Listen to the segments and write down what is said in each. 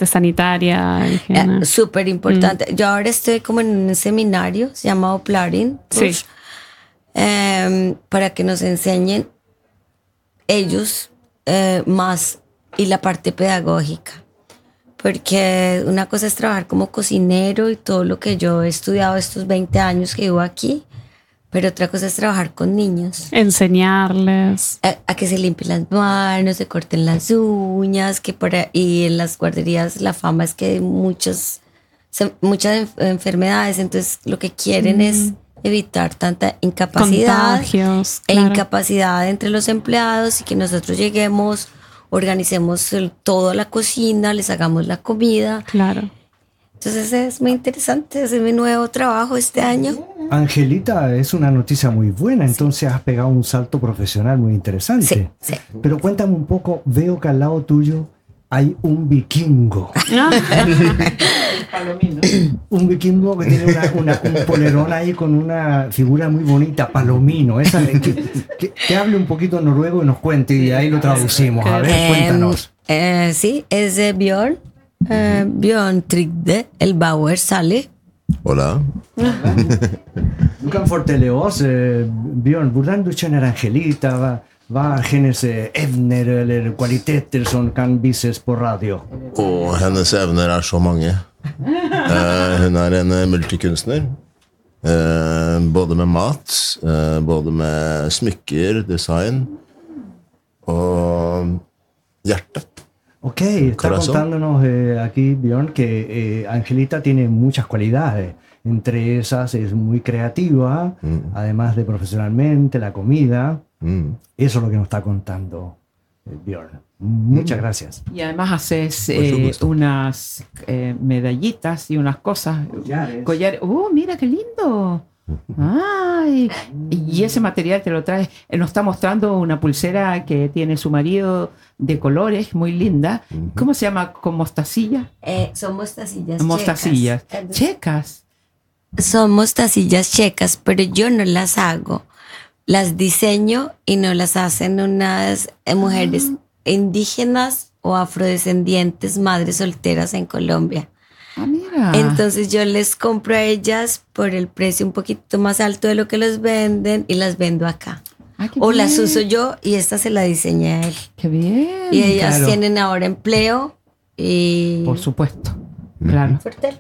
parte sanitaria, higiene. Súper importante. Yo ahora estoy como en un seminario, se llama Oplarin, Sí. para que nos enseñen ellos más y la parte pedagógica. Porque una cosa es trabajar como cocinero y todo lo que yo he estudiado estos 20 años que vivo aquí, pero otra cosa es trabajar con niños. Enseñarles. A que se limpien las manos, se corten las uñas, y en las guarderías la fama es que hay muchas enfermedades, entonces lo que quieren es evitar tanta incapacidad, Contagios, e claro. incapacidad entre los empleados y que nosotros lleguemos, organicemos toda la cocina, les hagamos la comida. Claro. Entonces es muy interesante, ese es mi nuevo trabajo este año. Angelita, es una noticia muy buena, entonces has pegado un salto profesional muy interesante. Sí, sí. Pero cuéntame un poco, veo que al lado tuyo hay un vikingo. Un vikingo que tiene un polerón ahí con una figura muy bonita, palomino. Que hable un poquito noruego y nos cuente y ahí lo traducimos. A ver, cuéntanos. Sí, es de Björn. Björn Trygde, el Bauer sale. Hola. Du kan fortelle oss, Bjørn, hvordan du kjenner Angelita, hva er hennes evner eller kvaliteter som kan vises på radio? Og hennes evner er så mange. Hun er en multikunstner. Både med mat, både med smykker, design og hjerte. Ok, está Corazón. contándonos aquí, Bjørn, que Angelita tiene muchas cualidades. Entre esas es muy creativa, además de profesionalmente, la comida. Eso es lo que nos está contando Bjørn. Muchas gracias. Y además haces Por supuesto. unas medallitas y unas cosas. Collares. ¡Oh, mira qué lindo! ¡Ay! Y ese material te lo traes. Nos está mostrando una pulsera que tiene su marido de colores, muy linda. ¿Cómo se llama? ¿Con mostacilla? Son mostacillas Mostacillas. checas. Checas. Son mostacillas checas, pero yo no las hago. Las diseño y no las hacen unas mujeres indígenas o afrodescendientes, madres solteras en Colombia. Ah, mira. Entonces yo les compro a ellas por el precio un poquito más alto de lo que los venden y las vendo acá. Ah, qué O las bien. uso yo y esta se la diseñé a él. Qué bien. Y ellas claro. tienen ahora empleo y... Por supuesto. Claro. Fuerte.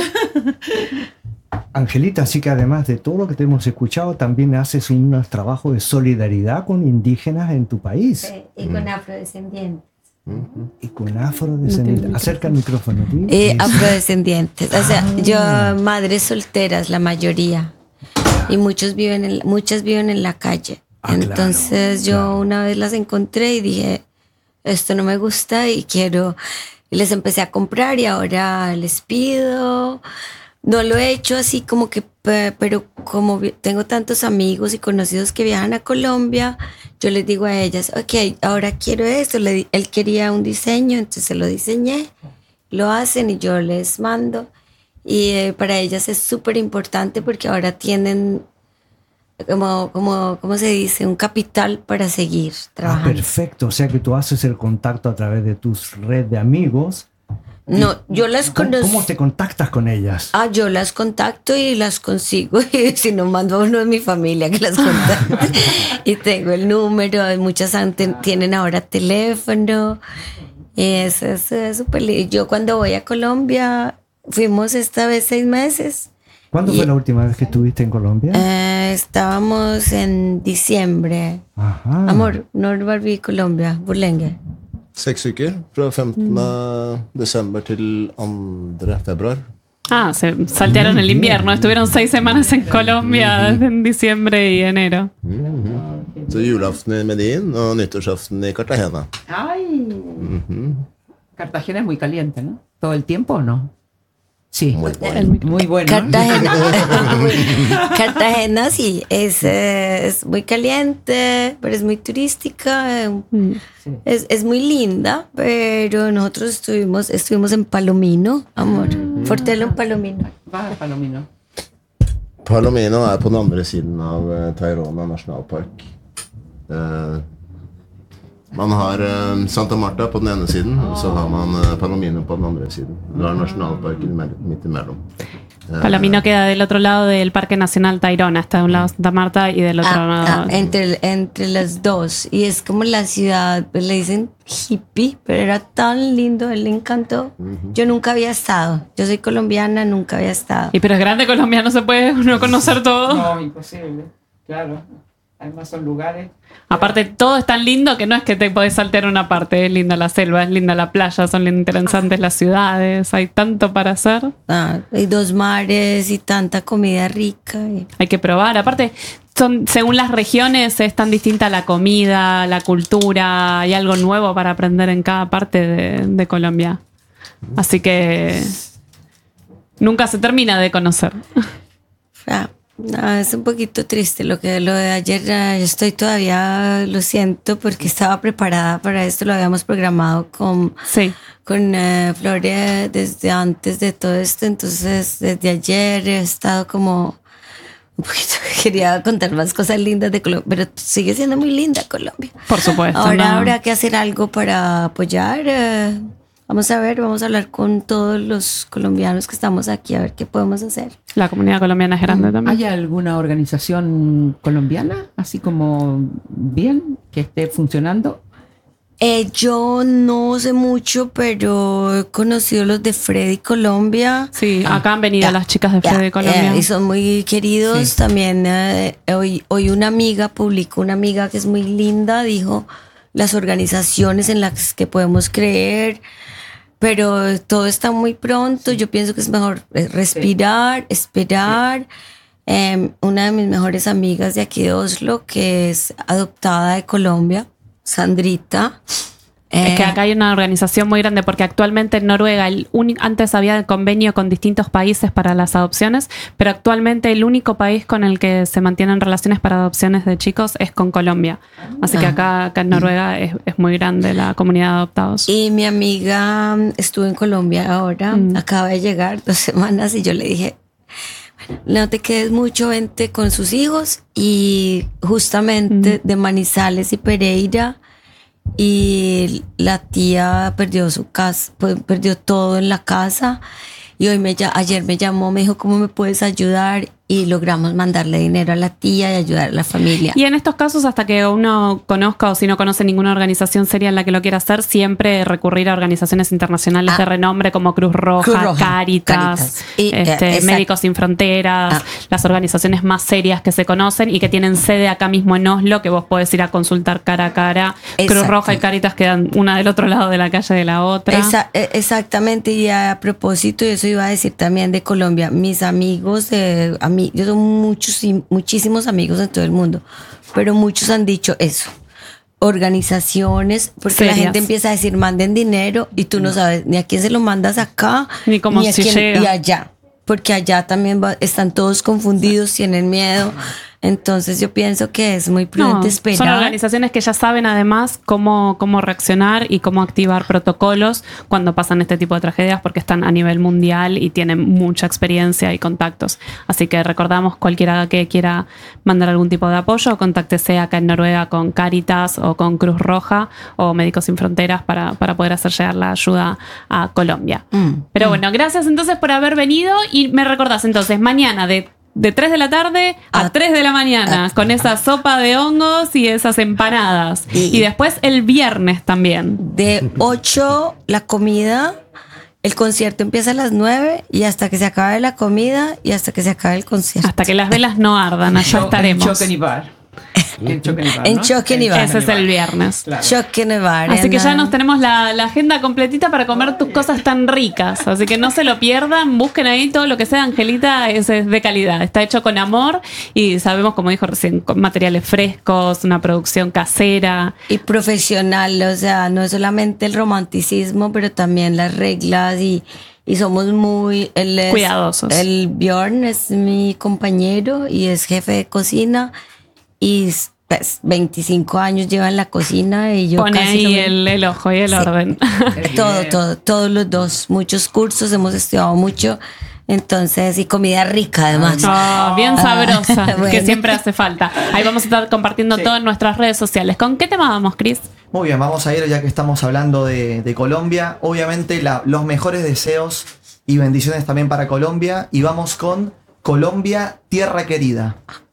Angelita, así que además de todo lo que te hemos escuchado, también haces unos trabajos de solidaridad con indígenas en tu país. Y con afrodescendientes. Y con afrodescendientes. Acerca el micrófono, ¿sí? Afrodescendientes. O sea, yo, madres solteras, la mayoría. Y muchas viven en la calle. Entonces yo una vez las encontré y dije, esto no me gusta y quiero... Y les empecé a comprar y ahora les pido. No lo he hecho así como que, pero como tengo tantos amigos y conocidos que viajan a Colombia, yo les digo a ellas, ok, ahora quiero esto. Él quería un diseño, entonces se lo diseñé, lo hacen y yo les mando. Y para ellas es súper importante porque ahora tienen, ¿cómo se dice? Un capital para seguir trabajando. Perfecto, o sea que tú haces el contacto a través de tus red de amigos. No, yo las conozco. ¿Cómo te contactas con ellas? Yo las contacto y las consigo. Y si no, mando a uno de mi familia que las contacte. Y tengo el número. Muchas tienen ahora teléfono. Y eso es súper lindo. Yo cuando voy a Colombia, fuimos esta vez 6 meses. ¿Cuándo fue la última vez que estuviste en Colombia? Estábamos en diciembre. Ajá. Amor, når var vi i Colombia? Hvor lenge? 6 uker, fra 15. desember til 2. februar. Se saltearon el invierno. Estuvieron 6 semanas en Colombia en diciembre y enero. Så julaften i Medellín og nyttårsaften i Cartagena. ¡Ay! Cartagena es muy caliente, ¿no? ¿Todo el tiempo o no? Sí. Muy bueno. Muy bueno. Cartagena sí, es muy caliente, pero es muy turística, es muy linda, pero nosotros estuvimos en Palomino, amor, Fortelo en Palomino. Va, Palomino. Palomino er på den andre siden av Tayrona nasjonalpark. Man har Santa Marta på den ene siden, og så har man Palomino på den andre siden. Du har nasjonalparken midt imellom. Palomino queda del otro lado del Parque Nacional Tayrona, está de un lado Santa Marta y del otro lado... entre las dos. Y es como la ciudad, pues le dicen hippie, pero era tan lindo, a él le encantó. Yo nunca había estado. Yo soy colombiana, nunca había estado. Y pero es grande Colombia, no se puede uno conocer todo. No, imposible, claro. Además son lugares... Aparte, todo es tan lindo que no es que te podés saltear una parte. Es linda la selva, es linda la playa, son interesantes las ciudades, hay tanto para hacer. Hay 2 mares y tanta comida rica. Hay que probar. Aparte, según las regiones es tan distinta la comida, la cultura, hay algo nuevo para aprender en cada parte de Colombia. Así que nunca se termina de conocer. No, es un poquito triste lo de ayer. Yo estoy todavía, lo siento, porque estaba preparada para esto. Lo habíamos programado con Floria desde antes de todo esto. Entonces, desde ayer he estado como un poquito, quería contar más cosas lindas de Colombia, pero sigue siendo muy linda Colombia. Por supuesto. Ahora habrá que hacer algo para apoyar. Vamos a ver, vamos a hablar con todos los colombianos que estamos aquí, a ver qué podemos hacer. La comunidad colombiana es grande también. ¿Hay alguna organización colombiana, así como bien, que esté funcionando? Yo no sé mucho, pero he conocido los de Freddy Colombia. Sí, acá han venido las chicas de Freddy Colombia. Y son muy queridos. Sí. También hoy una amiga publicó, una amiga que es muy linda, dijo las organizaciones en las que podemos creer. Pero todo está muy pronto. Yo pienso que es mejor respirar, esperar. Una de mis mejores amigas de aquí de Oslo, que es adoptada de Colombia, Sandrita. Es que acá hay una organización muy grande porque actualmente en Noruega antes había convenio con distintos países para las adopciones, pero actualmente el único país con el que se mantienen relaciones para adopciones de chicos es con Colombia. Así que acá en Noruega es muy grande la comunidad de adoptados. Y mi amiga estuvo en Colombia ahora, acaba de llegar 2 semanas y yo le dije, bueno, no te quedes mucho, vente con sus hijos. Y justamente de Manizales y Pereira, y la tía perdió su casa, perdió todo en la casa, y ayer me llamó, me dijo, ¿cómo me puedes ayudar? Y logramos mandarle dinero a la tía y ayudar a la familia. Y en estos casos, hasta que uno conozca o si no conoce ninguna organización seria en la que lo quiera hacer, siempre recurrir a organizaciones internacionales de renombre como Cruz Roja, Cáritas, Médicos Sin Fronteras, las organizaciones más serias que se conocen y que tienen sede acá mismo en Oslo, que vos podés ir a consultar cara a cara. Cruz Roja y Cáritas quedan una del otro lado de la calle de la otra. Exactamente, y a propósito, y eso iba a decir también de Colombia, mis amigos yo tengo muchísimos amigos en todo el mundo, pero muchos han dicho eso. Organizaciones, porque serias. La gente empieza a decir, manden dinero, y tú no sabes ni a quién se lo mandas acá, ni cómo ni a quién, llega. Y allá. Porque allá también están todos confundidos, tienen miedo. Entonces yo pienso que es muy prudente esperar. Son organizaciones que ya saben además cómo reaccionar y cómo activar protocolos cuando pasan este tipo de tragedias, porque están a nivel mundial y tienen mucha experiencia y contactos. Así que recordamos, cualquiera que quiera mandar algún tipo de apoyo, contáctese acá en Noruega con Cáritas o con Cruz Roja o Médicos Sin Fronteras para poder hacer llegar la ayuda a Colombia. Pero bueno, gracias entonces por haber venido, y me recordás entonces mañana de 3 de la tarde a 3 de la mañana, con esa sopa de hongos y esas empanadas. Y después el viernes también. De 8 la comida, el concierto empieza a las 9 y hasta que se acabe la comida y hasta que se acabe el concierto. Hasta que las velas no ardan, allá estaremos. En Choquenibar. En Choquenibar. Ese es el viernes. Claro. Choquenibar. Así que ya nos tenemos la agenda completita para comer tus cosas tan ricas. Así que no se lo pierdan, busquen ahí todo lo que sea Angelita, es de calidad. Está hecho con amor y sabemos, como dijo recién, con materiales frescos, una producción casera. Y profesional, o sea, no es solamente el romanticismo, pero también las reglas y somos muy cuidadosos. El Bjorn es mi compañero y es jefe de cocina. Y pues 25 años lleva en la cocina y yo pone casi ahí el ojo y el orden. Todos los dos, muchos cursos, hemos estudiado mucho, entonces, y comida rica además. Bien sabrosa, bueno. Que siempre hace falta. Ahí vamos a estar compartiendo todo en nuestras redes sociales. ¿Con qué tema vamos, Cris? Muy bien, vamos a ir ya que estamos hablando de Colombia. Obviamente los mejores deseos y bendiciones también para Colombia. Y vamos con Colombia, tierra querida.